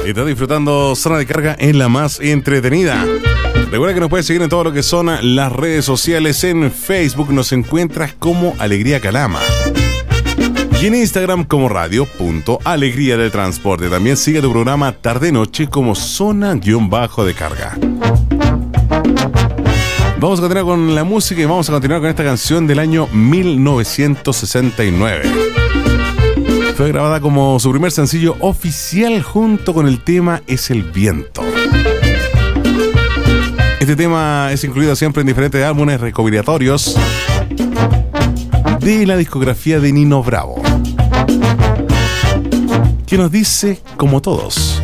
Estás disfrutando Zona de Carga en la más entretenida. Recuerda que nos puedes seguir en todo lo que son las redes sociales. En Facebook nos encuentras como Alegría Calama. Y en Instagram como radio.alegría del transporte. También sigue tu programa Tarde-Noche como Zona-de Carga. Vamos a continuar con la música y vamos a continuar con esta canción del año 1969. Fue grabada como su primer sencillo oficial junto con el tema Es el Viento. Este tema es incluido siempre en diferentes álbumes recopilatorios de la discografía de Nino Bravo, que nos dice como todos.